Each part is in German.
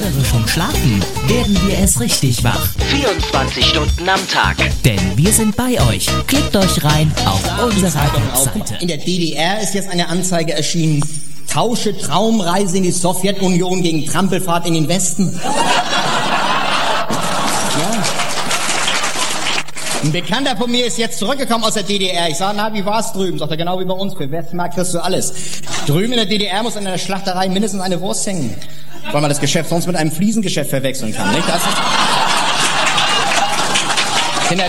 andere schon schlafen, werden wir erst richtig wach. 24 Stunden am Tag. Denn wir sind bei euch. Klickt euch rein auf unsere Webseite. In der DDR ist jetzt eine Anzeige erschienen. Tausche Traumreise in die Sowjetunion gegen Trampelfahrt in den Westen. Ja. Ein Bekannter von mir ist jetzt zurückgekommen aus der DDR. Ich sage, na, wie war's drüben? Sagt er, genau wie bei uns. Für Westmark kriegst du alles. Drüben in der DDR muss in einer Schlachterei mindestens eine Wurst hängen, weil man das Geschäft sonst mit einem Fliesengeschäft verwechseln kann, nicht? Das ist Kinder,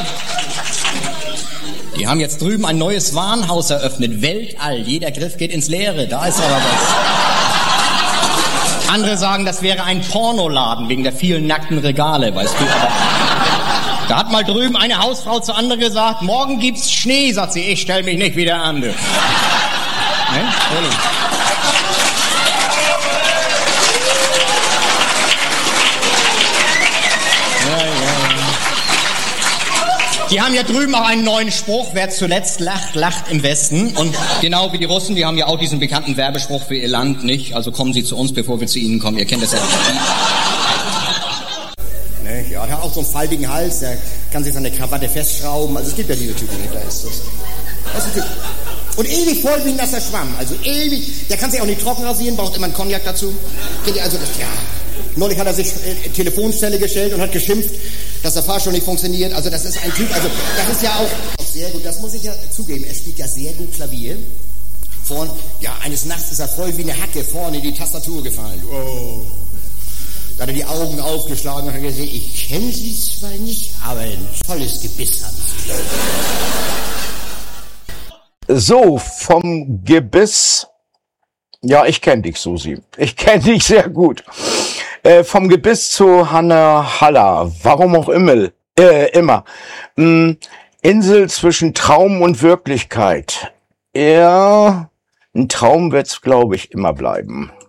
die haben jetzt drüben ein neues Warenhaus eröffnet. Weltall. Jeder Griff geht ins Leere. Da ist aber was. Andere sagen, das wäre ein Pornoladen wegen der vielen nackten Regale, weißt du. Aber da hat mal drüben eine Hausfrau zu anderen gesagt, morgen gibt's Schnee, sagt sie, ich stell mich nicht wieder an, du. Ne? Die haben ja drüben auch einen neuen Spruch, wer zuletzt lacht, lacht im Westen. Und genau wie die Russen, die haben ja auch diesen bekannten Werbespruch für ihr Land, nicht? Also kommen Sie zu uns, bevor wir zu Ihnen kommen. Ihr kennt das ja. Ne, ja, der hat auch so einen faltigen Hals, der kann sich seine Krawatte festschrauben. Also es gibt ja diese Typen, da ist das. Und ewig voll wie ein nasser Schwamm. Also ewig, der kann sich auch nicht trocken rasieren, braucht immer einen Cognac dazu. Also das, ja. Neulich hat er sich Telefonzelle gestellt und hat geschimpft, dass der Fahrstuhl nicht funktioniert. Also das ist ein Typ, also das ist ja auch sehr gut, das muss ich ja zugeben. Er spielt ja sehr gut Klavier. Vorn, ja, eines Nachts ist er voll wie eine Hacke vorne in die Tastatur gefallen. Oh. Da hat er die Augen aufgeschlagen und hat gesagt, ich kenne Sie zwar nicht, aber ein tolles Gebiss haben Sie. So, vom Gebiss. Ja, ich kenne dich, Susi. Ich kenne dich sehr gut. Vom Gebiss zu Hanna Haller. Warum auch immer. Insel zwischen Traum und Wirklichkeit. Ja, ein Traum wird's, glaube ich, immer bleiben.